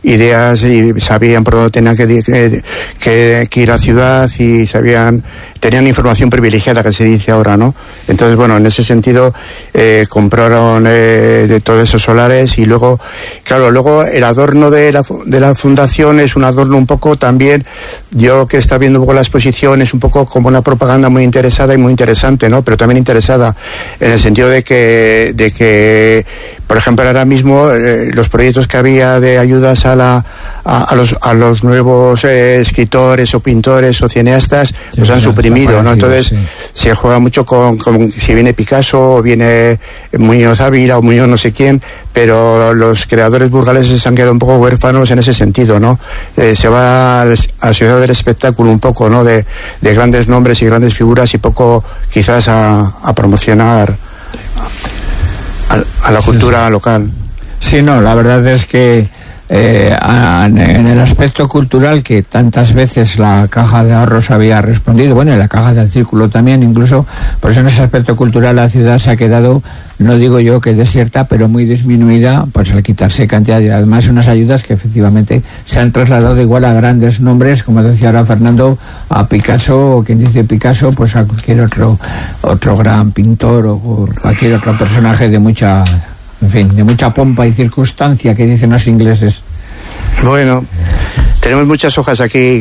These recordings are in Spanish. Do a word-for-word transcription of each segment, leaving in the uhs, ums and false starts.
ideas y sabían por dónde tenían que, que, que, que ir a la ciudad y sabían, tenían información privilegiada, que se dice ahora, ¿no? Entonces, bueno, en ese sentido eh, compraron eh, de todos esos solares y luego, claro, luego el adorno de la, de la fundación es un adorno un poco también, yo que está viendo un poco la exposición, es un poco como una propaganda muy interesada y muy interesante, ¿no? Pero también interesada en el sentido de que, de que por ejemplo, ahora mismo eh, los proyectos que había de ayudas a la a, a los a los nuevos eh, escritores o pintores o cineastas, pues sí, han suprimido, ¿no? Entonces sí. se juega mucho con, con si viene Picasso o viene Muñoz Ávila o Muñoz no sé quién, pero los creadores burgaleses se han quedado un poco huérfanos en ese sentido, ¿no? Eh, se va a la ciudad del espectáculo un poco, ¿no? De, de grandes nombres y grandes figuras y poco quizás a, a promocionar a, a la cultura sí, sí. local. Sí, no, la verdad es que eh, a, en el aspecto cultural que tantas veces la Caja de Ahorros había respondido, bueno, y la Caja del Círculo también, incluso, pues en ese aspecto cultural la ciudad se ha quedado, no digo yo que desierta, pero muy disminuida, pues al quitarse cantidad y además unas ayudas que efectivamente se han trasladado igual a grandes nombres, como decía ahora Fernando, a Picasso, o quien dice Picasso, pues a cualquier otro otro gran pintor o, o cualquier otro personaje de mucha, en fin, de mucha pompa y circunstancia, que dicen los ingleses. Bueno, tenemos muchas hojas aquí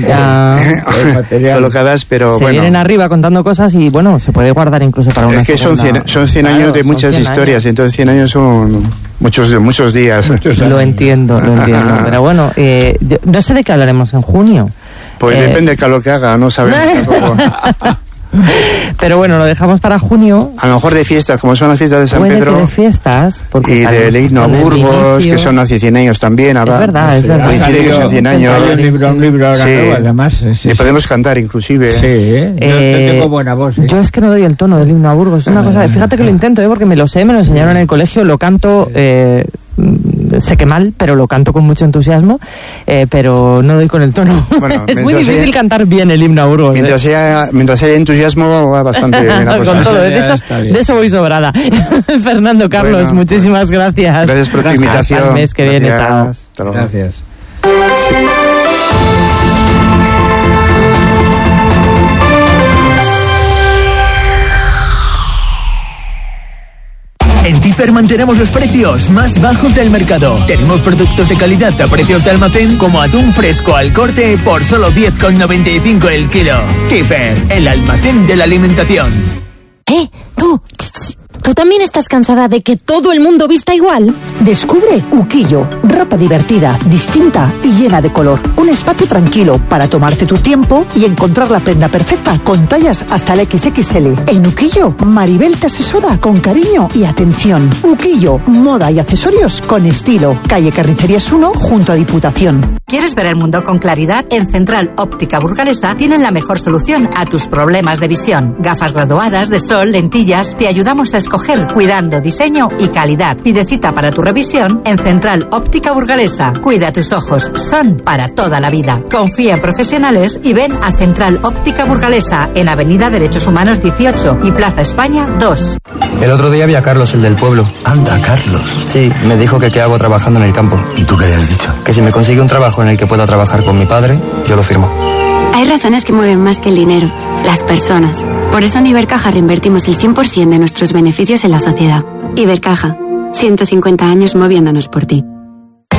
colocadas, pero se bueno. Se vienen arriba contando cosas y bueno, se puede guardar incluso para una Es que segunda... son cien, son cien claro, años de muchas historias, años. Entonces cien años son muchos muchos días. Muchos lo entiendo, lo entiendo. Pero bueno, eh, yo, no sé de qué hablaremos en junio. Pues eh... depende del calor que haga, no sabemos tampoco. Pero bueno, lo dejamos para junio. A lo mejor de fiestas, como son las fiestas de San Puede Pedro. Que de fiestas. Y del himno a Burgos, que son hace cien años también. Es verdad, no es sé, verdad. Coincidimos en cien años. Hay un libro, un libro ahora sí. nuevo, además. Sí, y sí. podemos cantar inclusive. Sí, ¿eh? Yo eh, tengo buena voz. ¿eh? Yo es que no doy el tono del himno a Burgos. Es una cosa, fíjate que lo intento, ¿eh? Porque me lo sé, me lo enseñaron en el colegio, lo canto... Eh, sé que mal, pero lo canto con mucho entusiasmo, eh, pero no doy con el tono. Bueno, es muy difícil haya, cantar bien el himno a Burgos. Mientras, ¿eh? haya, mientras haya entusiasmo va bastante bien la cosa. Con todo, de eso, de eso voy sobrada. Fernando, Carlos, bueno, muchísimas gracias. Gracias por gracias. tu invitación. Hasta el mes que gracias. viene, chao. Hasta luego. Gracias. Sí. En Tifer mantenemos los precios más bajos del mercado. Tenemos productos de calidad a precios de almacén como atún fresco al corte por solo diez con noventa y cinco el kilo. Tifer, el almacén de la alimentación. ¡Eh, tú! ¿Tú también estás cansada de que todo el mundo vista igual? Descubre Uquillo, ropa divertida, distinta y llena de color. Un espacio tranquilo para tomarte tu tiempo y encontrar la prenda perfecta con tallas hasta el equis equis ele. En Uquillo, Maribel te asesora con cariño y atención. Uquillo, moda y accesorios con estilo. Calle Carnicerías uno, junto a Diputación. ¿Quieres ver el mundo con claridad? En Central Óptica Burgalesa tienen la mejor solución a tus problemas de visión. Gafas graduadas, de sol, lentillas, te ayudamos a escoger cuidando diseño y calidad. Pide cita para tu revisión en Central Óptica Burgalesa. Cuida tus ojos, son para toda la vida. Confía en profesionales y ven a Central Óptica Burgalesa en Avenida Derechos Humanos dieciocho y Plaza España dos. El otro día vi a Carlos, el del pueblo. Anda, Carlos. Sí, me dijo que qué hago trabajando en el campo. ¿Y tú qué le has dicho? Que si me consigue un trabajo en el que pueda trabajar con mi padre, yo lo firmo. Hay razones que mueven más que el dinero, las personas. Por eso en Ibercaja reinvertimos el cien por ciento de nuestros beneficios en la sociedad. Ibercaja, ciento cincuenta años moviéndonos por ti.